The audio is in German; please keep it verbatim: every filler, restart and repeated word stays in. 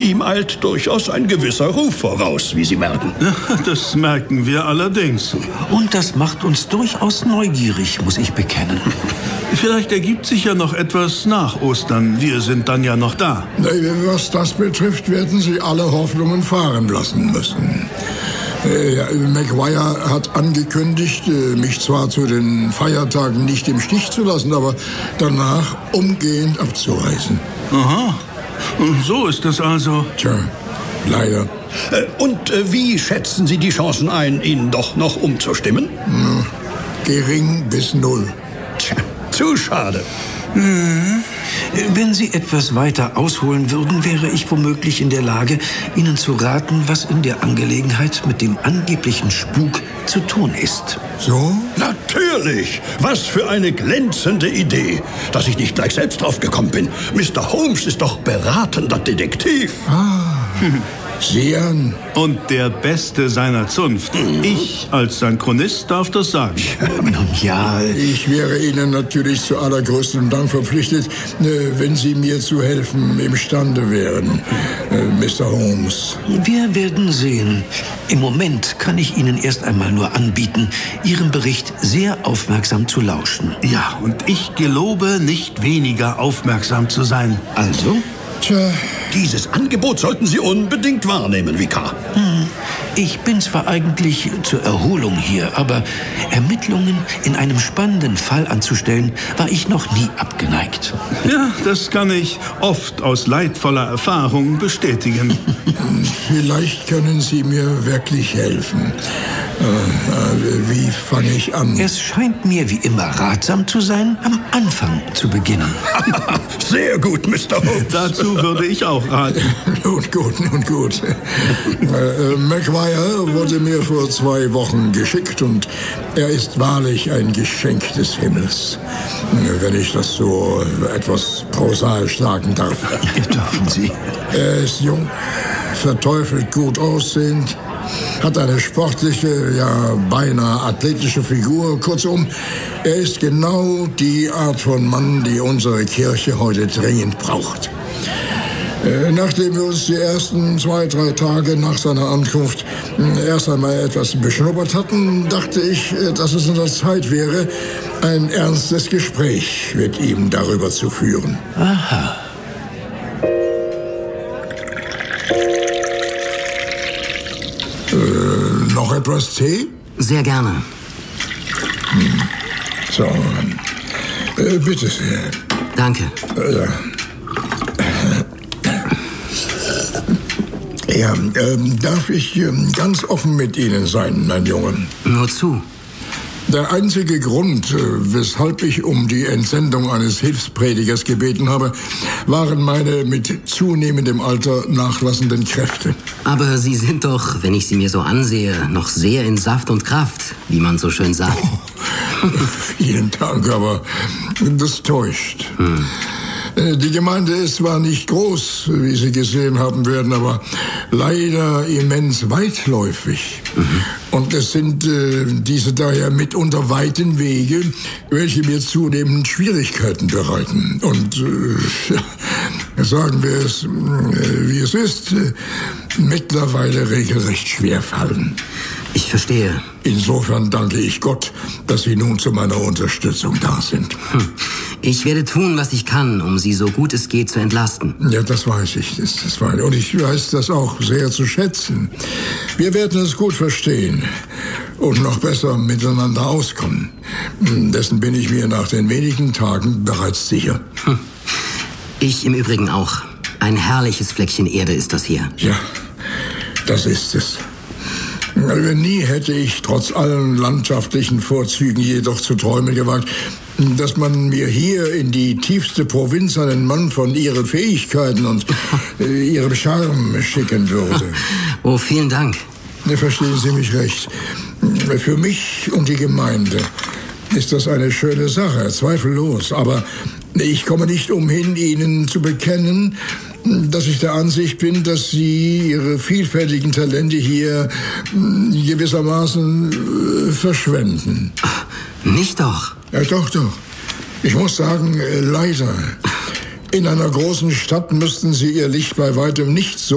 Ihm eilt durchaus ein gewisser Ruf voraus, wie Sie merken. Ja, das merken wir allerdings. Und das macht uns durchaus neugierig, muss ich bekennen. Vielleicht ergibt sich ja noch etwas nach Ostern. Wir sind dann ja noch da. Was das betrifft, werden Sie alle Hoffnungen fahren lassen müssen. Äh, Maguire hat angekündigt, äh, mich zwar zu den Feiertagen nicht im Stich zu lassen, aber danach umgehend abzureisen. Aha, und so ist es also. Tja, leider. Äh, und äh, wie schätzen Sie die Chancen ein, ihn doch noch umzustimmen? Na, gering bis null. Tja, zu schade. Hm. Wenn Sie etwas weiter ausholen würden, wäre ich womöglich in der Lage, Ihnen zu raten, was in der Angelegenheit mit dem angeblichen Spuk zu tun ist. So? Natürlich! Was für eine glänzende Idee, dass ich nicht gleich selbst drauf gekommen bin. Mister Holmes ist doch beratender Detektiv. Ah, sieh an. Und der Beste seiner Zunft. Ich als sein Chronist darf das sagen. Nun ja, Ich wäre Ihnen natürlich zu allergrößtem Dank verpflichtet, äh, wenn Sie mir zu helfen imstande wären, äh, Mister Holmes. wir werden sehen. Im Moment kann ich Ihnen erst einmal nur anbieten, Ihrem Bericht sehr aufmerksam zu lauschen. Ja, und ich gelobe, nicht weniger aufmerksam zu sein. Also? Tja, Dieses Angebot sollten Sie unbedingt wahrnehmen, Vikar. Hm. Ich bin zwar eigentlich zur Erholung hier, aber Ermittlungen in einem spannenden Fall anzustellen, war ich noch nie abgeneigt. Ja, das kann ich oft aus leidvoller Erfahrung bestätigen. vielleicht können Sie mir wirklich helfen. Äh, äh, wie fange ich an? Es scheint mir wie immer ratsam zu sein, am Anfang zu beginnen. Sehr gut, Mister Holmes. Dazu würde ich auch raten. Nun gut, nun gut. Äh, Maguire wurde mir vor zwei Wochen geschickt und er ist wahrlich ein Geschenk des Himmels. Wenn ich das so etwas prosaisch sagen darf. Dürfen Sie? Er ist jung, verteufelt gut aussehend, hat eine sportliche, ja beinahe athletische Figur. Kurzum, er ist genau die Art von Mann, die unsere Kirche heute dringend braucht. Äh, Nachdem wir uns die ersten zwei, drei Tage nach seiner Ankunft äh, erst einmal etwas beschnuppert hatten, dachte ich, äh, dass es an der Zeit wäre, ein ernstes Gespräch mit ihm darüber zu führen. Aha. Äh, noch etwas Tee? Sehr gerne. Hm. So, äh, bitte sehr. Danke. Äh, Ja, ähm, darf ich ähm, ganz offen mit Ihnen sein, mein Junge? Nur zu. Der einzige Grund, äh, weshalb ich um die Entsendung eines Hilfspredigers gebeten habe, waren meine mit zunehmendem Alter nachlassenden Kräfte. Aber Sie sind doch, wenn ich Sie mir so ansehe, noch sehr in Saft und Kraft, wie man so schön sagt. Oh, vielen Dank, aber das täuscht. Hm. Die Gemeinde ist zwar nicht groß, wie Sie gesehen haben werden, aber leider immens weitläufig. Mhm. Und es sind äh, diese daher mitunter weiten Wege, welche mir zunehmend Schwierigkeiten bereiten. Und äh, ja, sagen wir es, äh, wie es ist, äh, mittlerweile regelrecht schwerfallen. Ich verstehe. Insofern danke ich Gott, dass Sie nun zu meiner Unterstützung da sind. Hm. Ich werde tun, was ich kann, um Sie so gut es geht zu entlasten. Ja, das weiß ich. Das, das weiß ich. Und ich weiß das auch sehr zu schätzen. Wir werden es gut verstehen und noch besser miteinander auskommen. Dessen bin ich mir nach den wenigen Tagen bereits sicher. Hm. Ich im Übrigen auch. Ein herrliches Fleckchen Erde ist das hier. Ja, das ist es. Nie hätte ich trotz allen landschaftlichen Vorzügen jedoch zu träumen gewagt, dass man mir hier in die tiefste Provinz einen Mann von ihren Fähigkeiten und äh, ihrem Charme schicken würde. Oh, vielen Dank. Verstehen Sie mich recht. Für mich und die Gemeinde ist das eine schöne Sache, zweifellos. Aber ich komme nicht umhin, Ihnen zu bekennen, dass ich der Ansicht bin, dass Sie Ihre vielfältigen Talente hier gewissermaßen äh, verschwenden. Nicht doch. Ja, doch, doch. Ich muss sagen, äh, leider. In einer großen Stadt müssten Sie Ihr Licht bei weitem nicht so